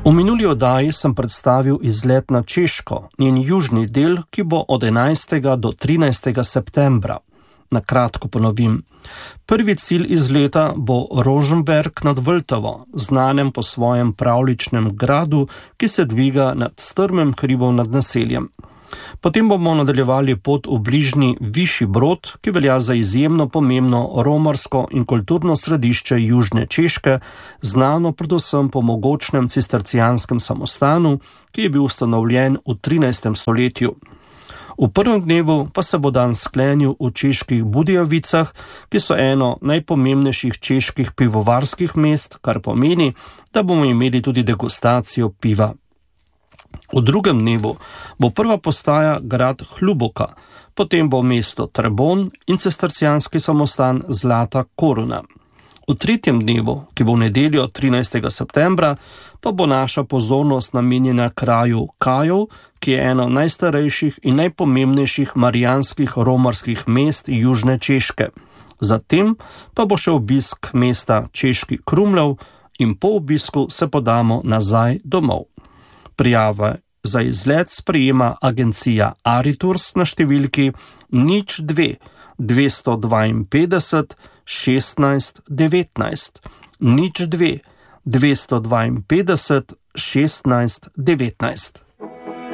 V minuli oddaji sem predstavil izlet na Češko, njen južni del, ki bo od 11. do 13. septembra. Na kratko ponovim. Prvi cilj izleta bo Roženberg nad Vltavo, znanem po svojem pravljičnem gradu, ki se dviga nad strmim hribom nad naseljem. Potem bomo nadaljevali pot v bližnji Višji Brod, ki velja za izjemno pomembno romarsko in kulturno središče južne Češke, znano predvsem po mogočnem cistercijanskem samostanu, ki je bil ustanovljen v 13. stoletju. V prvem dnevu pa se bo dan sklenil v čeških Budijovicah, ki so eno najpomembnejših čeških pivovarskih mest, kar pomeni, da bomo imeli tudi degustacijo piva. V drugem dnevu bo prva postaja grad Hluboka, potem bo mesto Trebon in cistercijanski samostan Zlata Koruna. V tretjem dnevu, ki bo v nedeljo 13. septembra, pa bo naša pozornost namenjena kraju Kajov, ki je eno najstarejših in najpomembnejših marijanskih romarskih mest južne Češke. Zatem pa bo še obisk mesta Češki Krumlov in po obisku se podamo nazaj domov. Prijave za izlet sprejema agencija Aritours na številki 02 252 16 19. 02 252 16 19.